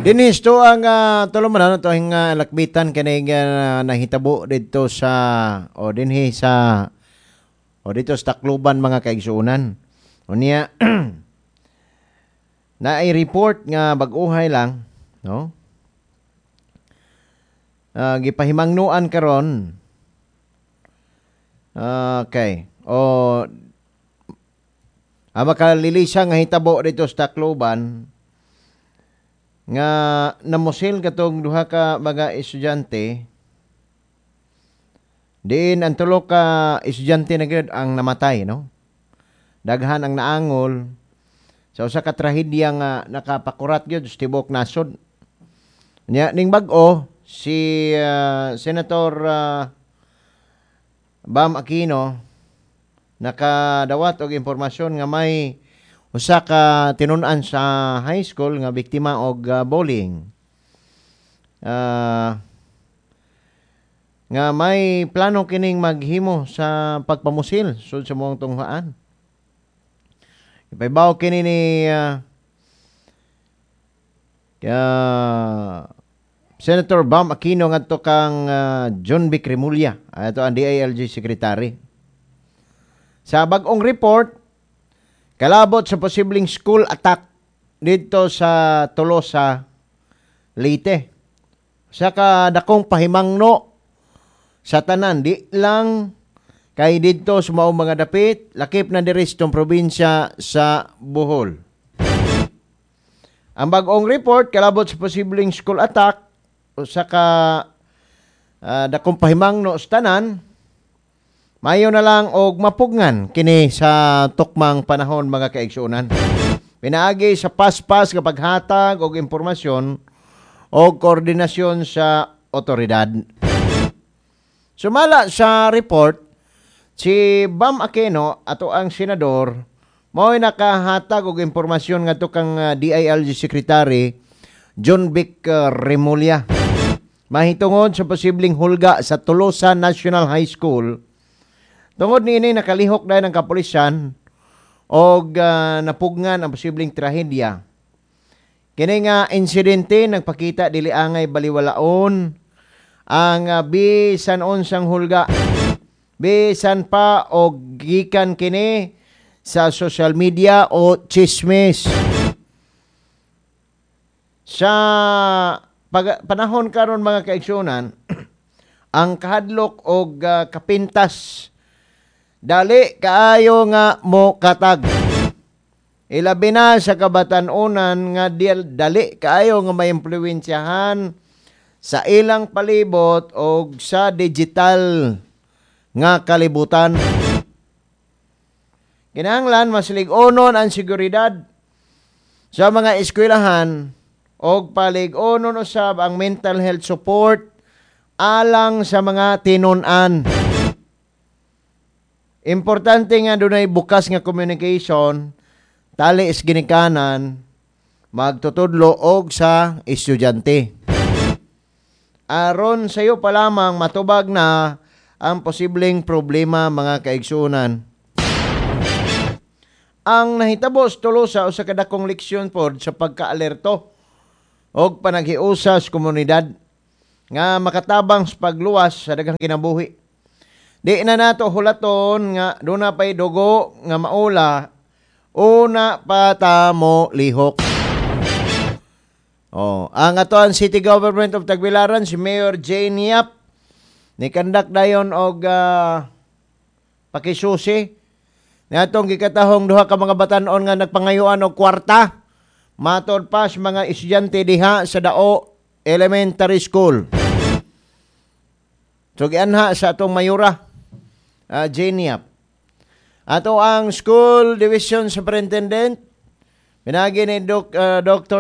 Dinis to ang tulong mo na to ang lakbitan kanay nahitabo dito sa dinhi sa dito sa Tacloban mga kaigsuunan. Unya na ay report nga bag-uhay lang, no? Gipahimangnuan karon. Okay. Makalilisa nga hitabo dito sa Tacloban nga namusil katong duha ka mga estudyante. Diin ang tulo ka estudyante na gid ang namatay, no? Daghan ang naangol sa usa ka trahedya nga nakapakurat gyud sa tibuok nasod. Nya ning bag-o si Senator Bam Aquino nakadawat og impormasyon nga may usa ka tinun-an sa high school nga biktima og bullying. Nga may plano kining maghimo sa pagpamusil sud sa mong tunghaan. Ipaibaw kini ni Senator Bam Aquino ngadto kang John B. Cremulya, ato ang DILG Secretary. Sa bag-ong report, kalabot sa posibleng school attack dito sa Tolosa, Leyte. Sa dakong pahimangno sa tanan, di lang kay dito sa maong mga dapit, lakip na diri sa probinsya sa Bohol. Ang bag-ong report, kalabot sa posibleng school attack, sa dakong pahimangno sa tanan, mayo na lang og mapugngan kini sa tukmang panahon mga kaigsuunan. Pinaagi sa paspas nga paghatag og impormasyon o koordinasyon sa otoridad. Sumala sa report, si Bam Aquino ato ang senador mo'y nakahatag og impormasyon ngadto kang DILG Secretary John B. Cremulya. Mahitungod sa posibleng hulga sa Tolosa National High School. Tungod niini nakalihok dahil ng kapulisan og napugngan ang posibleng trahedya. Kini nga insidente nagpakita dili angay baliwalaon ang bisan unsang hulga. Bisan pa og gikan kini sa social media o chismis. Sa panahon karon mga kaigsunan, ang kahadlok og kapintas dali kaayo nga mo katag. Ilabi na sa kabatan-unan nga dali kaayo nga maimpluwensyahan sa ilang palibot o sa digital nga kalibutan. Kinahanglan mas lig-onon ang seguridad sa mga eskwelahan o palig-onon usab ang mental health support alang sa mga tinun-an. Importante nga dunay bukas nga communication tali is ginikanan magtutudlo og sa estudyante. Aron sayo pa lamang matubag na ang posibleng problema mga kaigsunan. Ang nahitabo sa Tolosa o sa kadakong leksyon pod sa pagka-alerto og panaghiusa sa komunidad nga makatabang sa pagluwas sa daghang kinabuhi. Di na nato hulaton nga doon na pa'y dugo nga maula una pa tamo lihok. Ang aton City Government of Tagbilaran, si Mayor Jane Yap, ni kandak dayon og pakisusi nga atong gikatahong duha ka mga batan-on nga nagpangayuan og kwarta matod pa sa mga estudyante diha sa Dao Elementary School. So gianha sa atong mayura Jane Yap. Ato ang School Division Superintendent pinagi ni Dr.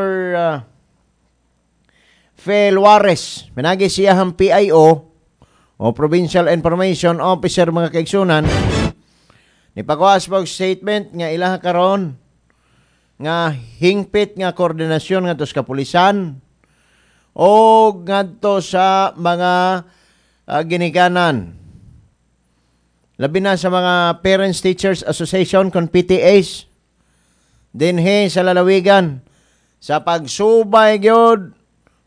Fel Juarez, pinagi siya ang PIO o Provincial Information Officer mga kaigsunan. Nipakuha sa statement nga ilaha karon nga hingpit nga koordinasyon ngadto sa kapulisan o ngadto sa mga ginikanan. Labi na sa mga Parents Teachers Association kon PTAs dinhi sa lalawigan sa pagsubay gyud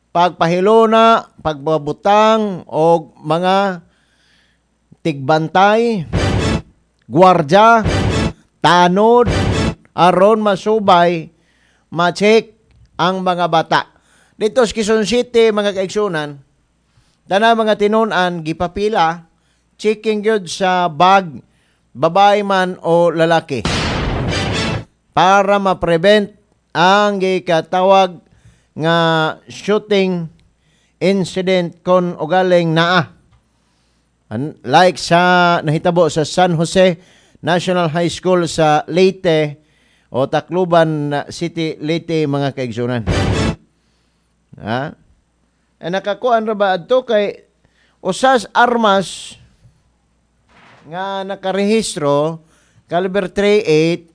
pagpahilona, pagbabutang o mga tigbantay, gwardya, tanod, aron masubay, ma-check ang mga bata. Dito sa Quezon City, mga kaigsunan, dana mga tinunan, gipapila, checking yun sa bag, babae man o lalaki. Para ma-prevent ang gikatawag nga shooting incident kon ugaling naa. Like sa nahitabo sa San Jose National High School sa Leyte o Tacloban City, Leyte, mga kaigsunan. Ha? Nakakuan ra ba adto kay usas armas nga nakarehistro caliber 38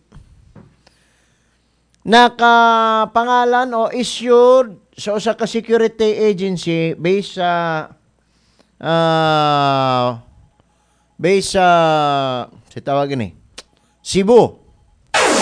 nakapangalan o issued sa usa ka security agency based sa tawag ni Cebu.